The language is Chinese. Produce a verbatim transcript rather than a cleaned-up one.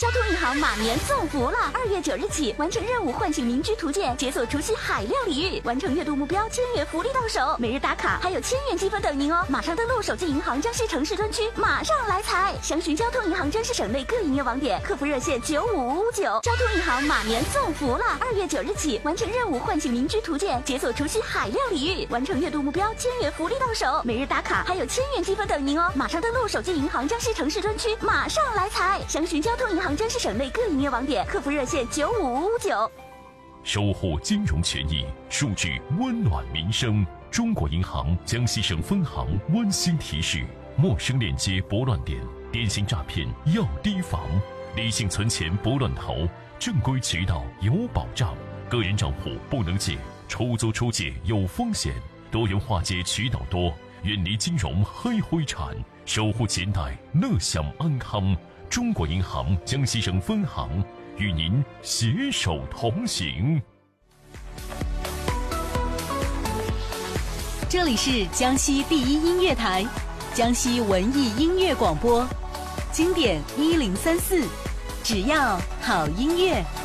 交通银行马年送福了！二月九日起，完成任务唤醒民居图鉴，解锁除夕海量礼遇，完成月度目标，千元福利到手，每日打卡还有千元积分等您哦！马上登录手机银行江西城市专区，马上来财！详询交通银行江西省内各营业网点，客服热线九五五五九。交通银行马年送福了！二月九日起，完成任务唤醒民居图鉴，解锁除夕海量礼遇，完成月度目标，千元福利到手，每日打卡还有千元积分等您哦！马上登录手机银行江西城市专区，马上来财！详询交通银行江西省内各营业网点，客服热线九五五五九。 守护金融权益，数据温暖民生。中国银行江西省分行温馨提示：陌生链接拨乱点，电信诈骗要提防。理性存钱不乱投，正规渠道有保障。个人账户不能借，出租出借有风险。多元化解渠道多，远离金融黑灰产，守护钱袋乐享安康。中国银行江西省分行与您携手同行。 这里是江西第一音乐台，江西文艺音乐广播，经典一零三四，只要好音乐。